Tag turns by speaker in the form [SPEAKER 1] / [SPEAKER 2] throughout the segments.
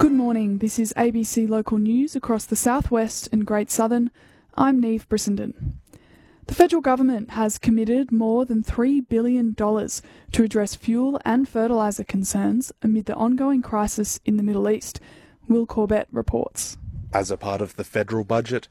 [SPEAKER 1] Good morning, this is ABC Local News across the southwest and Great Southern. I'm Neve Brissenden. The federal government has committed more than $3 billion to address fuel and fertiliser concerns amid the ongoing crisis in the Middle East. Will Corbett reports.
[SPEAKER 2] As a part of the federal budget,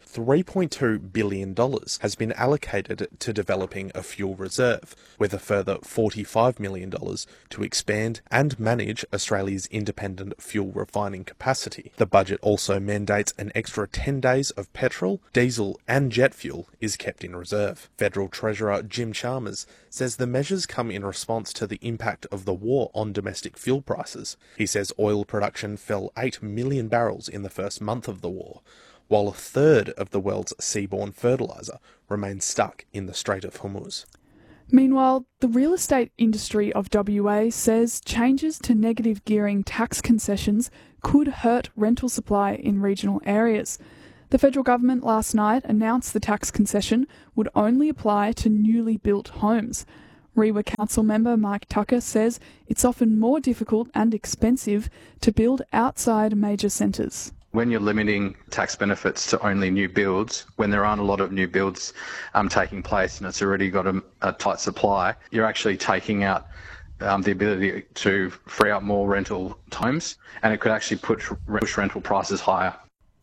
[SPEAKER 2] $3.2 billion has been allocated to developing a fuel reserve, with a further $45 million to expand and manage Australia's independent fuel refining capacity. The budget also mandates an extra 10 days of petrol, diesel and jet fuel is kept in reserve. Federal Treasurer Jim Chalmers says the measures come in response to the impact of the war on domestic fuel prices. He says oil production fell 8 million barrels in the first month of the war, while a third of the world's seaborne fertiliser remains stuck in the Strait of Hormuz.
[SPEAKER 1] Meanwhile, the real estate industry of WA says changes to negative gearing tax concessions could hurt rental supply in regional areas. The federal government last night announced the tax concession would only apply to newly built homes. Rewa Council member Mike Tucker says it's often more difficult and expensive to build outside major centres.
[SPEAKER 3] When you're limiting tax benefits to only new builds, when there aren't a lot of new builds taking place and it's already got a tight supply, you're actually taking out the ability to free up more rental homes, and it could actually push rental prices higher.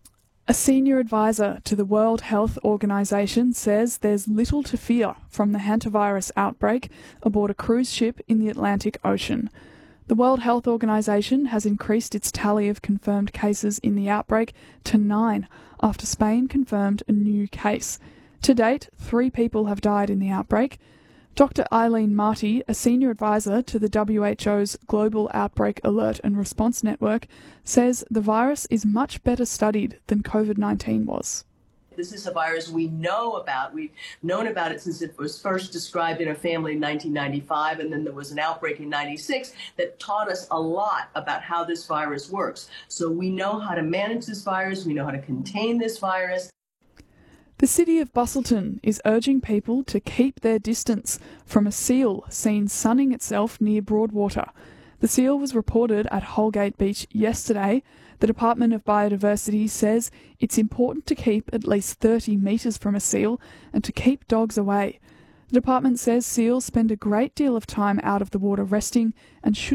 [SPEAKER 1] A senior advisor to the World Health Organization says there's little to fear from the hantavirus outbreak aboard a cruise ship in the Atlantic Ocean. The World Health Organization has increased its tally of confirmed cases in the outbreak to 9 after Spain confirmed a new case. To date, 3 people have died in the outbreak. Dr. Eileen Marty, a senior advisor to the WHO's Global Outbreak Alert and Response Network, says the virus is much better studied than COVID-19 was.
[SPEAKER 4] This is a virus we know about. We've known about it since it was first described in a family in 1995, and then there was an outbreak in 96 that taught us a lot about how this virus works. So we know how to manage this virus, we know how to contain this virus.
[SPEAKER 1] The city of Busselton is urging people to keep their distance from a seal seen sunning itself near Broadwater. The seal was reported at Holgate Beach yesterday. The Department of Biodiversity says it's important to keep at least 30 metres from a seal and to keep dogs away. The department says seals spend a great deal of time out of the water resting and should